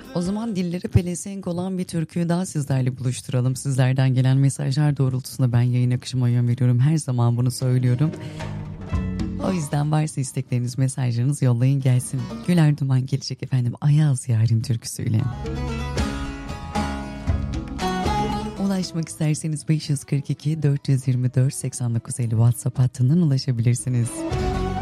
O zaman dillere pelesenk olan bir türküyü daha sizlerle buluşturalım. Sizlerden gelen mesajlar doğrultusunda ben yayın akışıma yön veriyorum. Her zaman bunu söylüyorum. O yüzden varsa istekleriniz, mesajlarınız yollayın gelsin. Güler Duman gelecek efendim Ayaz Yarim türküsüyle. Ulaşmak isterseniz 542 424 8950 WhatsApp hattından ulaşabilirsiniz.